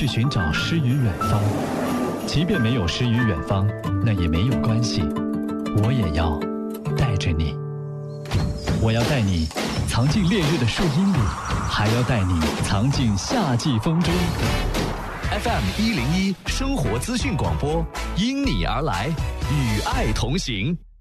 去寻找诗与远方。即便没有诗与远方，那也没有关系，我也要带着你。我要带你藏进烈日的树荫里，还要带你藏进夏季风中。 FM101生活资讯广播，因你而来，与爱同行。